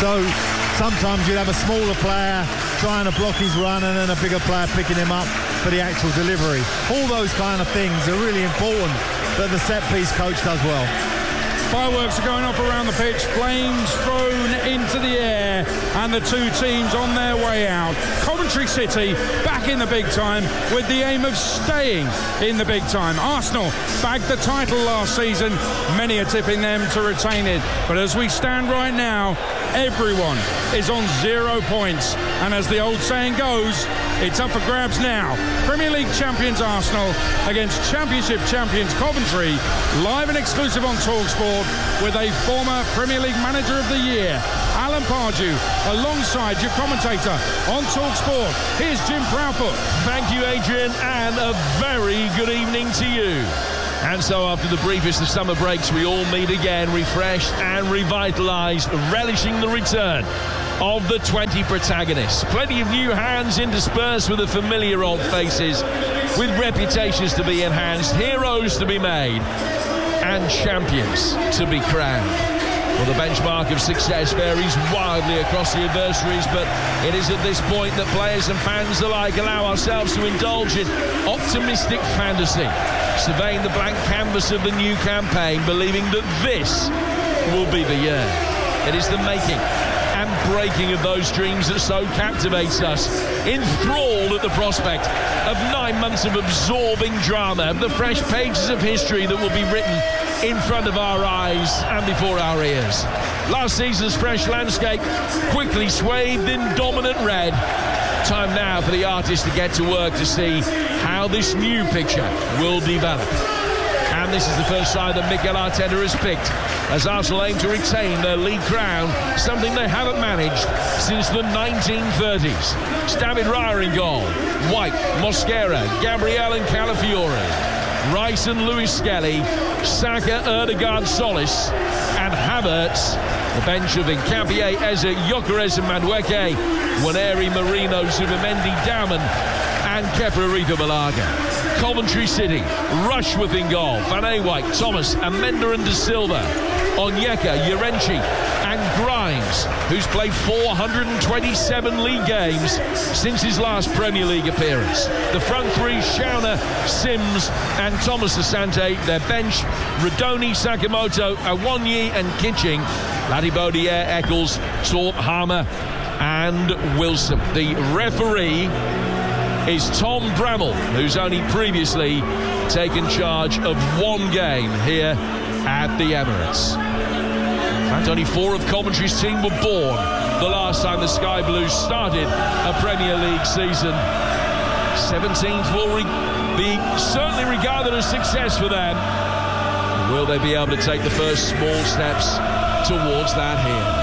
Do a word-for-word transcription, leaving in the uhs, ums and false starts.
So sometimes you'd have a smaller player trying to block his run and then a bigger player picking him up for the actual delivery. All those kind of things are really important that the set-piece coach does well. Fireworks are going off around the pitch, flames thrown into the air, and the two teams on their way out. Coventry City back in the big time with the aim of staying in the big time. Arsenal bagged the title last season. Many are tipping them to retain it. But as we stand right now, everyone is on zero points. And as the old saying goes, it's up for grabs now. Premier League champions Arsenal against Championship champions Coventry, live and exclusive on TalkSport with a former Premier League Manager of the Year, Alan Pardew, alongside your commentator on TalkSport. Here's Jim Proudfoot. Thank you, Adrian, and a very good evening to you. And so after the briefest of summer breaks, we all meet again, refreshed and revitalised, relishing the return of the twenty protagonists. Plenty of new hands interspersed with the familiar old faces, with reputations to be enhanced, heroes to be made, and champions to be crowned. Well, the benchmark of success varies wildly across the adversaries, but it is at this point that players and fans alike allow ourselves to indulge in optimistic fantasy, surveying the blank canvas of the new campaign, believing that this will be the year. It is the making and breaking of those dreams that so captivates us, enthralled at the prospect of nine months of absorbing drama, of the fresh pages of history that will be written in front of our eyes and before our ears. Last season's fresh landscape quickly swathed in dominant red. Time now for the artist to get to work to see how this new picture will develop. And this is the first side that Mikel Arteta has picked as Arsenal aim to retain their league crown, something they haven't managed since the nineteen thirties. David Raya in goal, White, Mosquera, Gabriel and Calafiore, Rice and Lewis Skelly, Saka, Erdegaard, Solis and Havertz. The bench of Nkapie, Eze, Gyökeres and Madueke, Waneri, Marino, Zubimendi, Dauman and Kepa Arrizabalaga. Coventry City, Rushworth in goal, Van Ewijk, Thomas, Amenda and De Silva, Onyeka, Yerenchi and Grimes, who's played four hundred twenty-seven league games since his last Premier League appearance. The front three, Schauner, Sims and Thomas Asante. Their bench, Radoni, Sakamoto, Awonyi and Kitching, Ladibodiere, Eccles, Torp, Harmer and Wilson. The referee is Tom Bramall, who's only previously taken charge of one game here at the Emirates. In fact, only four of Coventry's team were born the last time the Sky Blues started a Premier League season. seventeenth will re- be certainly regarded as success for them. Will they be able to take the first small steps towards that here?